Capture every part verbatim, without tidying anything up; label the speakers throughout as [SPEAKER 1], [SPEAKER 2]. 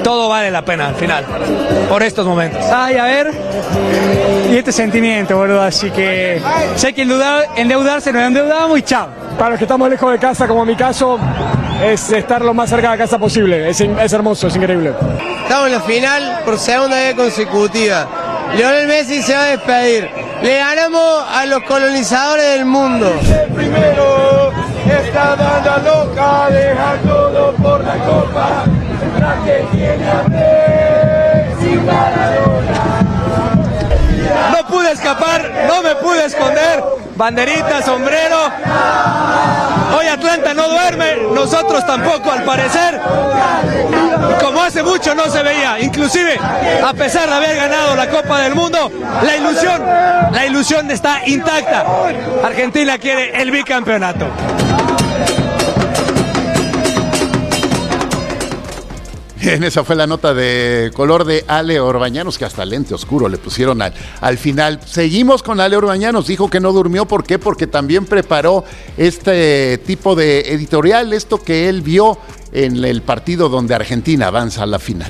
[SPEAKER 1] todo vale la pena al final, por estos momentos.
[SPEAKER 2] Ay, a ver, y este sentimiento, boludo, así que si hay que endeudar, endeudarse, nos endeudamos y chao.
[SPEAKER 3] Para los que estamos lejos de casa, como en mi caso, es estar lo más cerca de casa posible, es, es hermoso, es increíble.
[SPEAKER 4] Estamos en la final por segunda vez consecutiva. Lionel Messi se va a despedir. Le ganamos a los colonizadores del mundo.
[SPEAKER 5] El primero, esta banda loca deja todo por la copa. La que tiene a Messi Maradona.
[SPEAKER 1] No pude escapar, no me pude esconder. Banderita, sombrero. Hoy Atlanta no duerme, nosotros tampoco al parecer. Como hace mucho no se veía, inclusive a pesar de haber ganado la Copa del Mundo, la ilusión, la ilusión está intacta. Argentina quiere el bicampeonato.
[SPEAKER 6] Bien, esa fue la nota de color de Ale Orbañanos, que hasta lente oscuro le pusieron al, al final. Seguimos con Ale Orbañanos, dijo que no durmió, ¿por qué? Porque también preparó este tipo de editorial, esto que él vio en el partido donde Argentina avanza a la final.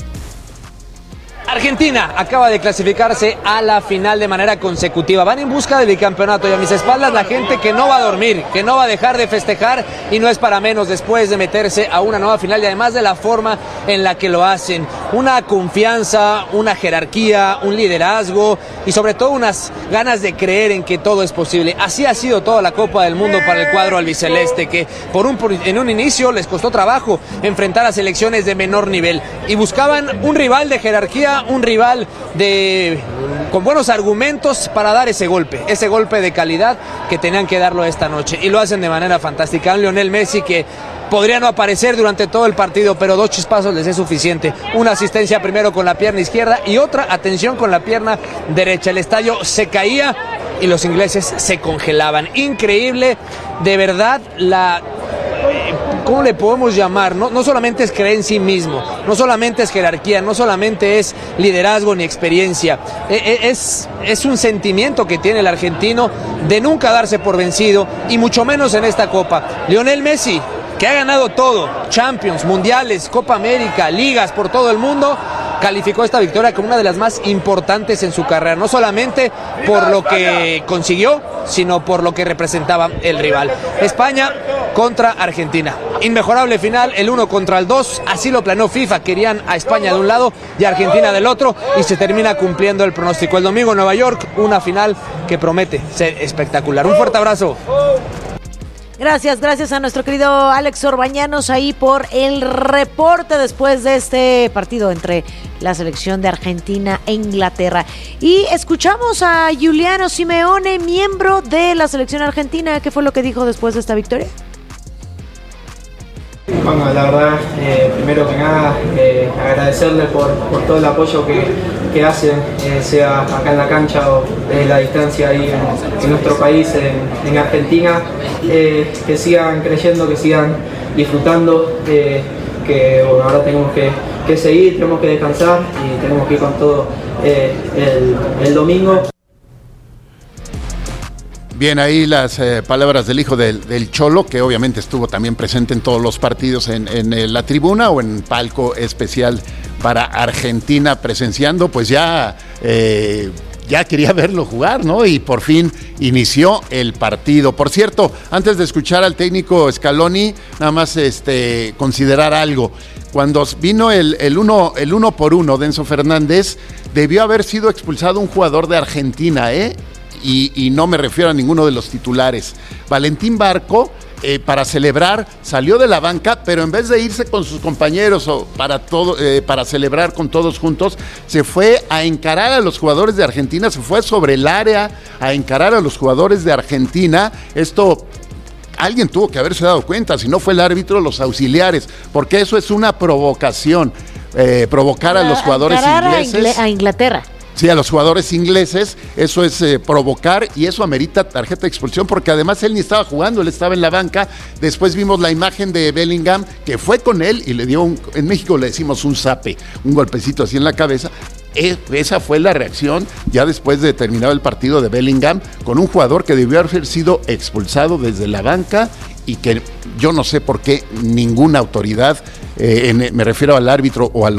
[SPEAKER 1] Argentina acaba de clasificarse a la final de manera consecutiva. Van en busca del bicampeonato y a mis espaldas la gente que no va a dormir, que no va a dejar de festejar, y no es para menos después de meterse a una nueva final y además de la forma en la que lo hacen. Una confianza, una jerarquía, un liderazgo y sobre todo unas ganas de creer en que todo es posible. Así ha sido toda la Copa del Mundo para el cuadro albiceleste, que por un, por, en un inicio les costó trabajo enfrentar a selecciones de menor nivel y buscaban un rival de jerarquía, un rival de con buenos argumentos para dar ese golpe, ese golpe de calidad que tenían que darlo esta noche, y lo hacen de manera fantástica. Un Lionel Messi que podría no aparecer durante todo el partido, pero dos chispazos les es suficiente. Una asistencia primero con la pierna izquierda y otra, atención, con la pierna derecha. El estadio se caía y los ingleses se congelaban. Increíble, de verdad, la... ¿cómo le podemos llamar? No, no solamente es creer en sí mismo, no solamente es jerarquía, no solamente es liderazgo ni experiencia, es, es un sentimiento que tiene el argentino de nunca darse por vencido, y mucho menos en esta Copa. Lionel Messi, que ha ganado todo, Champions, Mundiales, Copa América, ligas por todo el mundo, calificó esta victoria como una de las más importantes en su carrera, no solamente por lo que consiguió, sino por lo que representaba el rival. España contra Argentina. Inmejorable final, el uno contra el dos, así lo planeó FIFA, querían a España de un lado y a Argentina del otro, y se termina cumpliendo el pronóstico. El domingo en Nueva York, una final que promete ser espectacular. Un fuerte abrazo.
[SPEAKER 7] Gracias, gracias a nuestro querido Alex Orbañanos ahí por el reporte después de este partido entre la selección de Argentina e Inglaterra. Y escuchamos a Giuliano Simeone, miembro de la selección argentina. ¿Qué fue lo que dijo después de esta victoria?
[SPEAKER 8] Bueno, la verdad, eh, primero que nada, eh, agradecerles por, por todo el apoyo que, que hacen, eh, sea acá en la cancha o desde la distancia ahí en, en nuestro país, en, en Argentina, eh, que sigan creyendo, que sigan disfrutando, eh, que bueno, ahora tenemos que, que seguir, tenemos que descansar y tenemos que ir con todo eh, el, el domingo.
[SPEAKER 6] Bien, ahí las eh, palabras del hijo del, del Cholo, que obviamente estuvo también presente en todos los partidos en, en la tribuna o en palco especial para Argentina presenciando, pues ya, eh, ya quería verlo jugar, ¿no? Y por fin inició el partido. Por cierto, antes de escuchar al técnico Scaloni, nada más este, considerar algo. Cuando vino el, el, uno, el uno por uno de Enzo Fernández, debió haber sido expulsado un jugador de Argentina, ¿eh? Y, y no me refiero a ninguno de los titulares. Valentín Barco, eh, para celebrar, salió de la banca, pero en vez de irse con sus compañeros o para, todo, eh, para celebrar con todos juntos, se fue a encarar a los jugadores de Argentina, se fue sobre el área a encarar a los jugadores de Argentina. Esto... alguien tuvo que haberse dado cuenta, si no fue el árbitro, los auxiliares, porque eso es una provocación, eh, provocar a, a los jugadores ingleses.
[SPEAKER 7] A Inglaterra.
[SPEAKER 6] Sí, a los jugadores ingleses, eso es eh, provocar, y eso amerita tarjeta de expulsión, porque además él ni estaba jugando, él estaba en la banca. Después vimos la imagen de Bellingham, que fue con él y le dio, un, en México le decimos un zape, un golpecito así en la cabeza. Eh, esa fue la reacción ya después de terminado el partido de Bellingham, con un jugador que debió haber sido expulsado desde la banca, y que yo no sé por qué ninguna autoridad, eh, en, me refiero al árbitro o a los